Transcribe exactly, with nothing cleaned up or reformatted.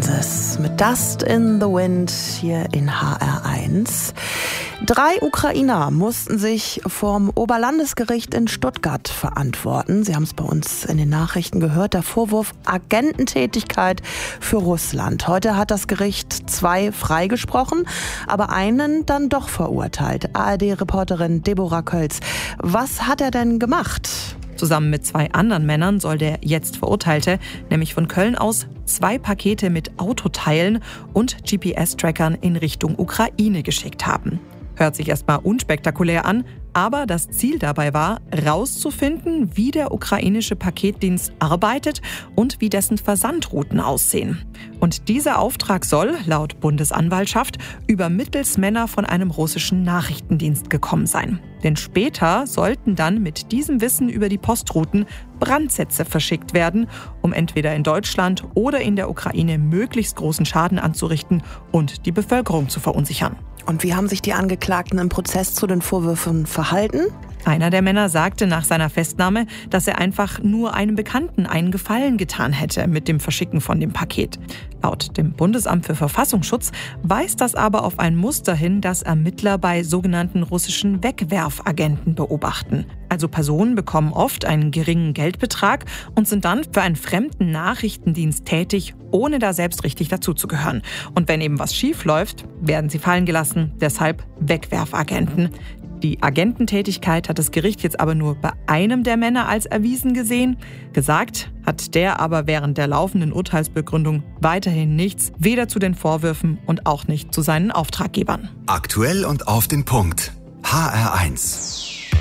Kansas mit Dust in the Wind hier in H R eins. Drei Ukrainer mussten sich vorm Oberlandesgericht in Stuttgart verantworten. Sie haben es bei uns in den Nachrichten gehört. Der Vorwurf Agententätigkeit für Russland. Heute hat das Gericht zwei freigesprochen, aber einen dann doch verurteilt. A R D-Reporterin Deborah Kölz. Was hat er denn gemacht? Zusammen mit zwei anderen Männern soll der jetzt Verurteilte nämlich von Köln aus zwei Pakete mit Autoteilen und G P S-Trackern in Richtung Ukraine geschickt haben. Hört sich erstmal unspektakulär an, aber das Ziel dabei war, rauszufinden, wie der ukrainische Paketdienst arbeitet und wie dessen Versandrouten aussehen. Und dieser Auftrag soll, laut Bundesanwaltschaft, über Mittelsmänner von einem russischen Nachrichtendienst gekommen sein. Denn später sollten dann mit diesem Wissen über die Postrouten Brandsätze verschickt werden, um entweder in Deutschland oder in der Ukraine möglichst großen Schaden anzurichten und die Bevölkerung zu verunsichern. Und wie haben sich die Angeklagten im Prozess zu den Vorwürfen verhalten? Einer der Männer sagte nach seiner Festnahme, dass er einfach nur einem Bekannten einen Gefallen getan hätte mit dem Verschicken von dem Paket. Laut dem Bundesamt für Verfassungsschutz weist das aber auf ein Muster hin, das Ermittler bei sogenannten russischen Wegwerfagenten beobachten. Also Personen bekommen oft einen geringen Geldbetrag und sind dann für einen fremden Nachrichtendienst tätig, ohne da selbst richtig dazuzugehören. Und wenn eben was schief läuft, werden sie fallen gelassen, deshalb Wegwerfagenten. Die Agententätigkeit hat das Gericht jetzt aber nur bei einem der Männer als erwiesen gesehen. Gesagt hat der aber während der laufenden Urteilsbegründung weiterhin nichts, weder zu den Vorwürfen und auch nicht zu seinen Auftraggebern. Aktuell und auf den Punkt. H R eins.